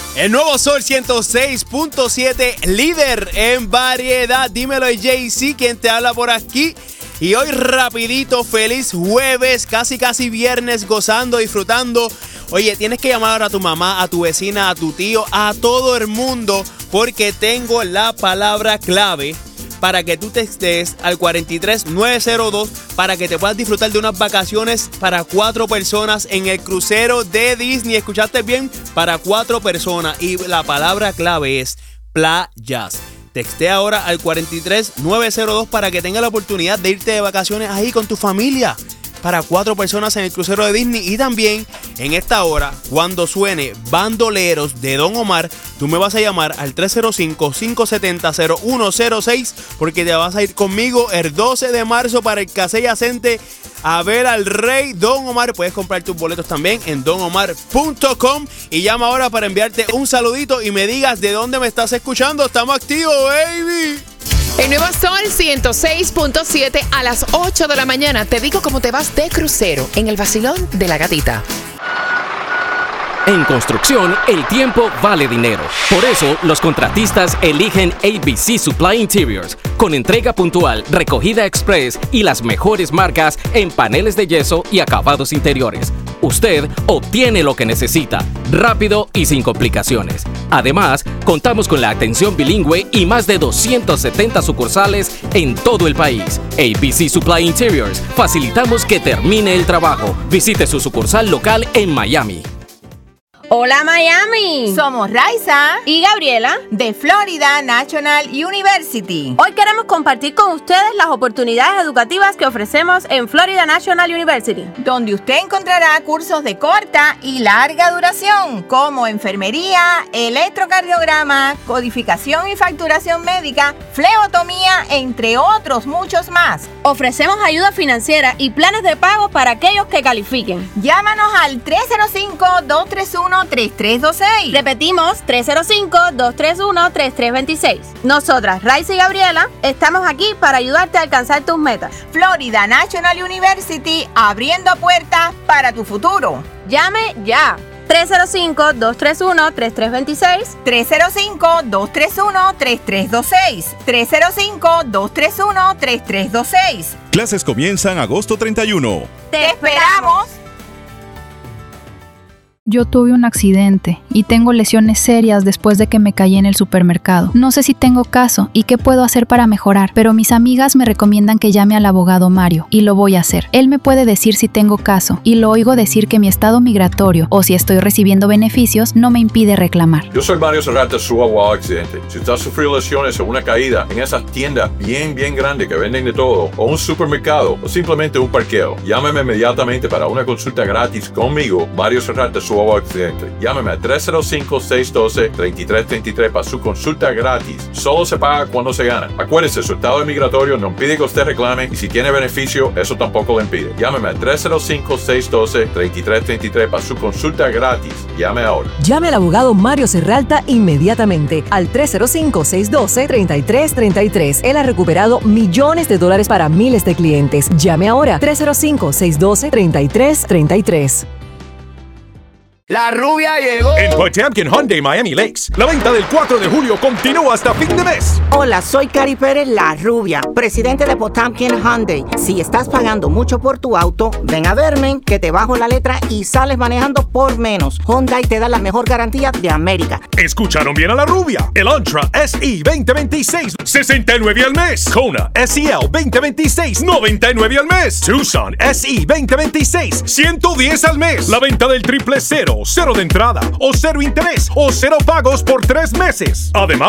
El nuevo Sol 106.7, líder en variedad. Dímelo, JC, quien te habla por aquí. Y hoy rapidito, feliz jueves, casi viernes, gozando, disfrutando. Oye, tienes que llamar a tu mamá, a tu vecina, a tu tío, a todo el mundo, porque tengo la palabra clave para que tú textes al 43902 para que te puedas disfrutar de unas vacaciones para 4 personas en el crucero de Disney. ¿Escuchaste bien? Para 4 personas. Y la palabra clave es playas. Textea ahora al 43902 para que tengas la oportunidad de irte de vacaciones ahí con tu familia. Para 4 personas en el crucero de Disney. Y también en esta hora, cuando suene Bandoleros de Don Omar, tú me vas a llamar al 305-570-0106 porque te vas a ir conmigo el 12 de marzo para el Casey Yacente a ver al rey Don Omar. Puedes comprar tus boletos también en donomar.com y llama ahora para enviarte un saludito y me digas de dónde me estás escuchando. Estamos activos, baby. El nuevo Sol 106.7 a las 8 de la mañana. Te digo cómo te vas de crucero en el vacilón de la gatita. En construcción, el tiempo vale dinero. Por eso, los contratistas eligen ABC Supply Interiors, con entrega puntual, recogida express y las mejores marcas en paneles de yeso y acabados interiores. Usted obtiene lo que necesita, rápido y sin complicaciones. Además, contamos con la atención bilingüe y más de 270 sucursales en todo el país. ABC Supply Interiors, facilitamos que termine el trabajo. Visite su sucursal local en Miami. Hola Miami, somos Raiza y Gabriela de Florida National University. Hoy queremos compartir con ustedes las oportunidades educativas que ofrecemos en Florida National University, donde usted encontrará cursos de corta y larga duración como enfermería, electrocardiograma, codificación y facturación médica, flebotomía, entre otros muchos más. Ofrecemos ayuda financiera y planes de pago para aquellos que califiquen. Llámanos al 305-231-3326. Repetimos, 305-231-3326. Nosotras, Raiza y Gabriela, estamos aquí para ayudarte a alcanzar tus metas. Florida National University, abriendo puertas para tu futuro. Llame ya. 305-231-3326. 305-231-3326. 305-231-3326. Clases comienzan agosto 31. ¡Te esperamos! Yo tuve un accidente y tengo lesiones serias después de que me caí en el supermercado. No sé si tengo caso y qué puedo hacer para mejorar, pero mis amigas me recomiendan que llame al abogado Mario y lo voy a hacer. Él me puede decir si tengo caso y lo oigo decir que mi estado migratorio o si estoy recibiendo beneficios no me impide reclamar. Yo soy Mario Serrata, su abogado accidente. Si usted ha sufrido lesiones o una caída en esas tiendas bien grandes que venden de todo, o un supermercado, o simplemente un parqueo, llámeme inmediatamente para una consulta gratis conmigo, Mario Serrata, su accidente. Llámeme a 305-612-3333 para su consulta gratis. Solo se paga cuando se gana. Acuérdese, su estado migratorio no impide que usted reclame y si tiene beneficio, eso tampoco le impide. Llámeme a 305-612-3333 para su consulta gratis. Llame ahora. Llame al abogado Mario Serralta inmediatamente al 305-612-3333. Él ha recuperado millones de dólares para miles de clientes. Llame ahora. 305-612-3333. La rubia llegó. En Potemkin Hyundai Miami Lakes, la venta del 4 de julio continúa hasta fin de mes. Hola, soy Cari Pérez, la rubia, presidente de Potemkin Hyundai. Si estás pagando mucho por tu auto, ven a verme, que te bajo la letra y sales manejando por menos. Hyundai te da la mejor garantía de América. Escucharon bien a la rubia. El Antra SE 2026, $69 al mes. Kona SEL 2026, $99 al mes. Tucson SE 2026, $110 al mes. La venta del 000, cero de entrada, o cero interés, o cero pagos por 3 meses. Además,